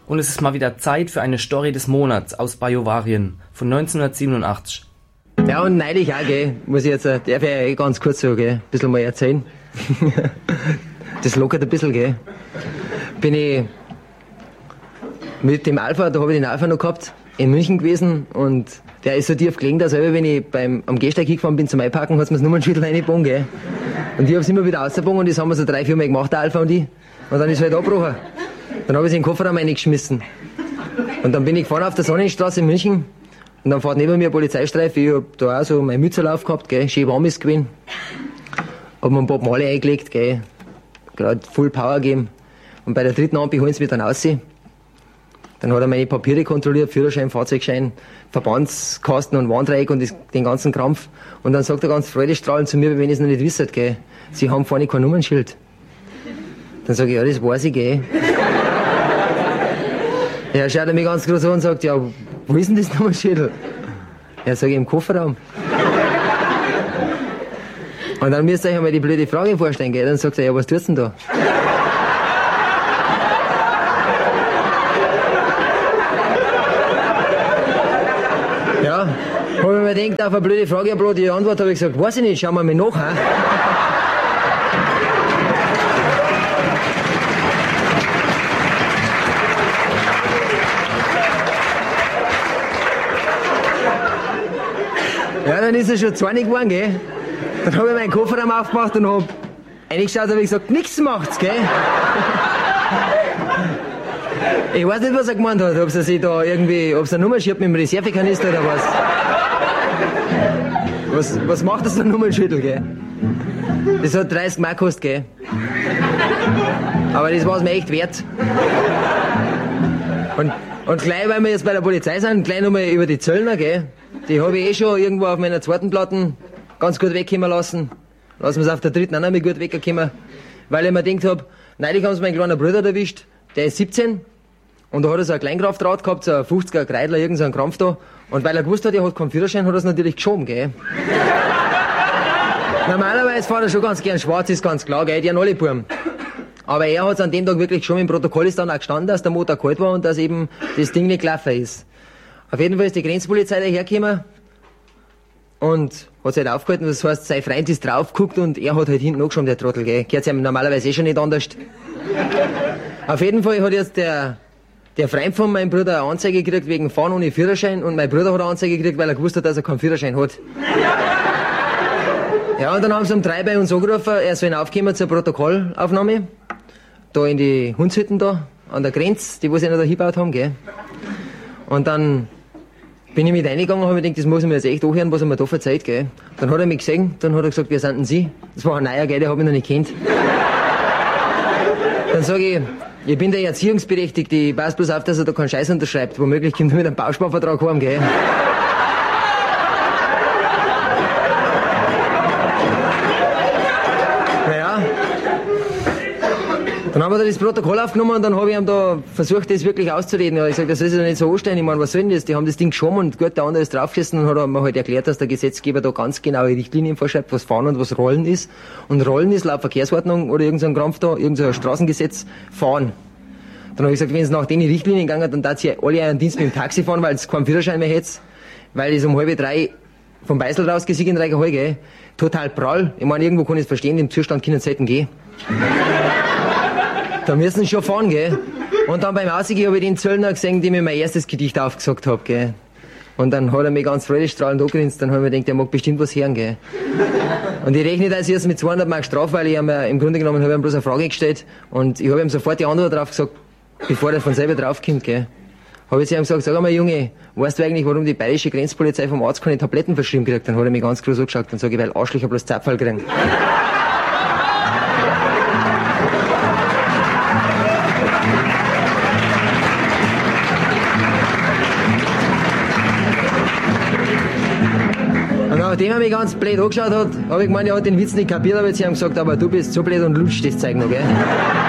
Und es ist mal wieder Zeit für eine Story des Monats aus Bajuwarien von 1987. Ja, und neulich auch, gell, muss ich jetzt, darf ich ja ganz kurz so, gell, ein bisschen mal erzählen. Das lockert ein bisschen, gell. Bin ich mit dem Alpha, da habe ich den Alpha noch gehabt, in München gewesen und der ist so tief gelegen, dass selber, wenn ich am Gehsteig hingefahren bin zum Einparken, hat es mir das Nummernschüttel reingebogen, gell. Und ich habe es immer wieder ausgebogen und das haben wir so 3-4 Mal gemacht, der Alpha und ich. Und dann ist es halt abgebrochen. Dann habe ich es in den Kofferraum reingeschmissen. Und dann bin ich gefahren auf der Sonnenstraße in München und dann fährt neben mir ein Polizeistreifen. Ich hab da auch so meine Mütze aufgehabt, gell, schön warm ist gewesen. Hab mir ein paar Male eingelegt, gell, gerade Full Power gegeben. Und bei der dritten Ampel holen sie mich dann raus. Dann hat er meine Papiere kontrolliert, Führerschein, Fahrzeugschein, Verbandskasten und Warndreieck und den ganzen Krampf. Und dann sagt er ganz freudestrahlend zu mir, wenn ich es noch nicht wisst, gell, Sie haben vorne kein Nummernschild. Dann sage ich, ja, das weiß ich, gell. Ja, schaut er mich ganz groß an und sagt, ja, wo ist denn das Nummernschild? Ja, sage ich, im Kofferraum. Und dann müsst ihr euch einmal die blöde Frage vorstellen, gell. Dann sagt er, ja, was tust du denn da? Ja, habe ich mir gedacht, auf eine blöde Frage, eine blöde Antwort, habe ich gesagt, weiß ich nicht, schauen wir mal nach, he? Ja, dann ist er schon zornig geworden, gell. Dann habe ich meinen Kofferraum aufgemacht und habe reingeschaut und habe gesagt, nichts macht's, gell. Ich weiß nicht, was er gemeint hat, ob er sich da irgendwie, ob es eine Nummer schiebt mit dem Reservekanister oder was. Was macht das für ein Nummernschüttel, gell? Das hat 30 Mark gekostet, gell? Aber das war es mir echt wert. Und gleich, weil wir jetzt bei der Polizei sind, gleich nochmal über die Zöllner, gell? Die habe ich schon irgendwo auf meiner zweiten Platte ganz gut wegkommen lassen. Lassen wir es auf der dritten auch noch mal gut wegkommen. Weil ich mir gedacht habe, neulich haben sie meinen kleinen Bruder erwischt, der ist 17. Und da hat er so ein Kleinkraftrad gehabt, so ein 50er Kreidler, irgend so ein Krampf da. Und weil er gewusst hat, er hat keinen Führerschein, hat er es natürlich geschoben, gell? Normalerweise fährt er schon ganz gern schwarz, ist ganz klar, gell? Die haben alle Buben. Aber er hat es an dem Tag wirklich schon, im Protokoll ist dann auch gestanden, dass der Motor kalt war und dass eben das Ding nicht gelaufen ist. Auf jeden Fall ist die Grenzpolizei dahergekommen und hat sich halt aufgehalten, das heißt, sein Freund ist draufgeguckt und er hat halt hinten angeschoben, der Trottel, gell? Gehört ihm normalerweise schon nicht anders. Auf jeden Fall hat jetzt der Freund von meinem Bruder eine Anzeige gekriegt wegen Fahren ohne Führerschein und mein Bruder hat eine Anzeige gekriegt, weil er gewusst hat, dass er keinen Führerschein hat. Ja, und dann haben sie um 3 bei uns angerufen, er soll aufkommen zur Protokollaufnahme. Da in die Hundshütten da, an der Grenze, die wo sie noch da hingebaut haben, gell. Und dann bin ich mit reingegangen und habe mir gedacht, das muss ich mir jetzt echt anhören, was er mir da verzeiht, gell. Dann hat er mich gesehen, dann hat er gesagt, wer sind denn Sie? Das war ein neuer, gell, der hat mich noch nicht kennt. Dann sage ich bin der Erziehungsberechtigte, ich passe bloß auf, dass er da keinen Scheiß unterschreibt. Womöglich kommt er mit einem Bausparvertrag heim, gell. Naja. Dann haben wir da das Protokoll aufgenommen und dann habe ich ihm da versucht, das wirklich auszureden. Ich gesagt, das soll sich doch nicht so anstellen. Ich meine, was soll denn das? Die haben das Ding geschoben und gut, der andere ist draufgeschissen und hat mir halt erklärt, dass der Gesetzgeber da ganz genaue Richtlinien vorschreibt, was Fahren und was Rollen ist. Und Rollen ist laut Verkehrsordnung oder irgendein Krampf da, irgendein Straßengesetz, Fahren. Dann habe ich gesagt, wenn es nach den Richtlinien gegangen, dann darf sie alle einen Dienst mit dem Taxi fahren, weil es keinen Führerschein mehr hätte. Weil ich um 2:30 vom Beisel rausgesiegt in Reicherhall, gell. Total prall. Ich meine, irgendwo kann ich es verstehen, im Zustand können sie selten gehen. Da müssen sie schon fahren, gell. Und dann beim Ausgehen habe ich den Zöllner gesehen, dem ich mein erstes Gedicht aufgesagt habe, gell. Und dann hat er mich ganz freudestrahlend angegrinst, dann habe ich mir gedacht, der mag bestimmt was hören, gell. Und ich rechne das jetzt mit 200 Mark Strafe, weil ich ihm im Grunde genommen habe ihm bloß eine Frage gestellt und ich habe ihm sofort die Antwort drauf gesagt, bevor er von selber draufkommt, gell. Habe ich zu ihm gesagt, sag einmal, Junge, weißt du eigentlich, warum die bayerische Grenzpolizei vom Arzt keine Tabletten verschrieben kriegt? Dann hat er mich ganz groß angeschaut und sage ich, weil Arschlöcher bloß Zapfall kriegen. Und nachdem er mich ganz blöd angeschaut hat, habe ich gemeint, er hat den Witz nicht kapiert, aber ich habe gesagt, aber du bist so blöd und lutscht das Zeug noch, gell.